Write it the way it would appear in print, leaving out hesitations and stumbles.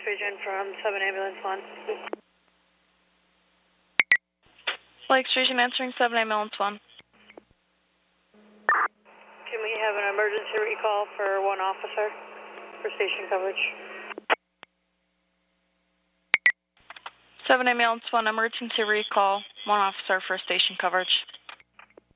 Region from 7 Ambulance 1. Lakes Region answering 7 Ambulance 1. Can we have an emergency recall for one officer for station coverage? 7 Ambulance 1, emergency recall, one officer for station coverage.